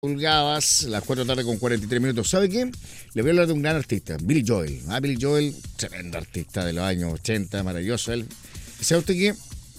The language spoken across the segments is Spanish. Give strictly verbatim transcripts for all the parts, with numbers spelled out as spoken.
Pulgadas, las cuatro de la tarde con cuarenta y tres minutos. ¿Sabe qué? Le voy a hablar de un gran artista, Billy Joel. Ah, Billy Joel, tremendo artista de los años ochenta, maravilloso él. ¿Sabe usted qué?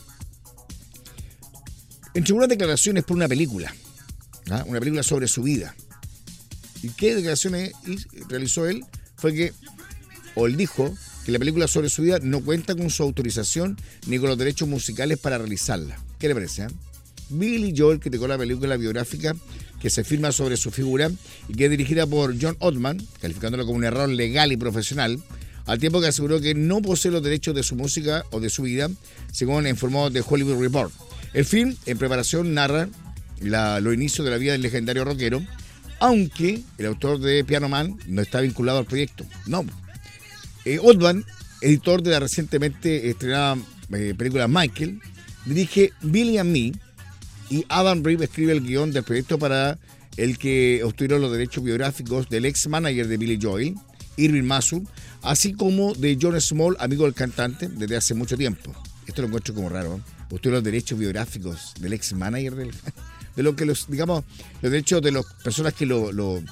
Entregó unas declaraciones por una película, ¿ah? Una película sobre su vida. ¿Y qué declaraciones realizó él? Fue que, o él dijo, que la película sobre su vida no cuenta con su autorización ni con los derechos musicales para realizarla. ¿Qué le parece? Eh? Billy Joel criticó la película biográfica que se firma sobre su figura y que es dirigida por John Ottman, calificándolo como un error legal y profesional, al tiempo que aseguró que no posee los derechos de su música o de su vida, según informó The Hollywood Report. El film, en preparación, narra la, los inicios de la vida del legendario rockero, aunque el autor de Piano Man no está vinculado al proyecto. No. Eh, Ottman, editor de la recientemente estrenada eh, película Michael, dirige Billy and Me, y Adam Reeve escribe el guión del proyecto para el que obtuvieron los derechos biográficos del ex manager de Billy Joel, Irving Masul, así como de John Small, amigo del cantante desde hace mucho tiempo. Esto lo encuentro como raro, ¿eh? Obtuvieron los derechos biográficos del ex manager del, de lo que los, digamos, los derechos de las personas que lo, lo,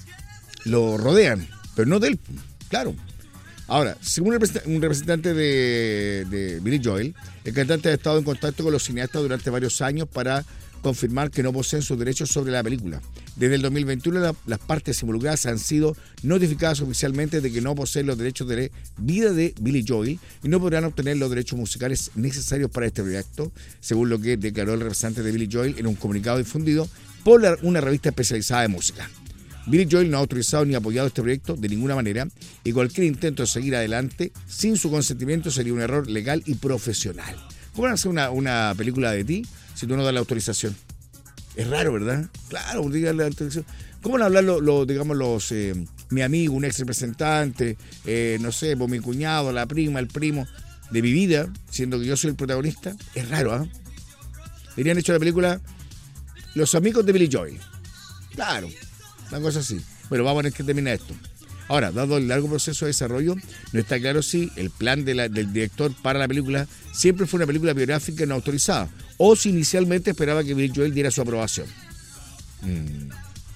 lo rodean, pero no de él, claro. Ahora, según un representante de, de Billy Joel, el cantante ha estado en contacto con los cineastas durante varios años para confirmar que no poseen sus derechos sobre la película. Desde el dos mil veintiuno, la, las partes involucradas han sido notificadas oficialmente de que no poseen los derechos de vida de Billy Joel y no podrán obtener los derechos musicales necesarios para este proyecto, según lo que declaró el representante de Billy Joel en un comunicado difundido por la, una revista especializada de música. Billy Joel no ha autorizado ni apoyado este proyecto de ninguna manera y cualquier intento de seguir adelante sin su consentimiento sería un error legal y profesional. ¿Cómo van a hacer una, una película de ti si tú no das la autorización? Es raro, ¿verdad? Claro, diga la autorización. ¿Cómo van a hablar los, lo, digamos, los eh, mi amigo, un ex representante, eh, no sé, pues mi cuñado, la prima, el primo, de mi vida, siendo que yo soy el protagonista? Es raro, ¿ah? ¿eh? Deberían hecho la película Los amigos de Billy Joel. Claro. Una cosa así. Bueno, vamos a ver qué termina esto. Ahora, dado el largo proceso de desarrollo, no está claro si el plan de la, del director para la película siempre fue una película biográfica no autorizada o si inicialmente esperaba que Billy Joel diera su aprobación. Mm.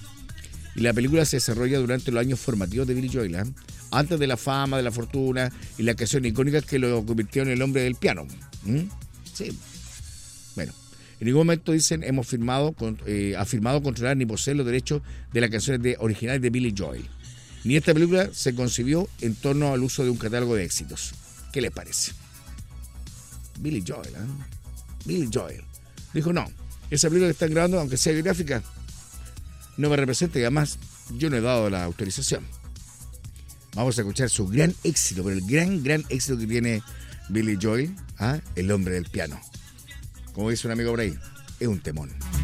Y la película se desarrolla durante los años formativos de Billy Joel, ¿eh? Antes de la fama, de la fortuna y las canciones icónicas que lo convirtieron en el hombre del piano. ¿Mm? Sí. Bueno. En ningún momento dicen hemos firmado, eh, afirmado controlar ni poseer los derechos de las canciones de, originales de Billy Joel. Ni esta película se concibió en torno al uso de un catálogo de éxitos. ¿Qué les parece? Billy Joel, ¿eh? Billy Joel. Dijo, no, esa película que están grabando, aunque sea biográfica, no me representa y además yo no he dado la autorización. Vamos a escuchar su gran éxito, pero el gran, gran éxito que tiene Billy Joel, ¿ah? El hombre del piano. Como dice un amigo por ahí, es un temón.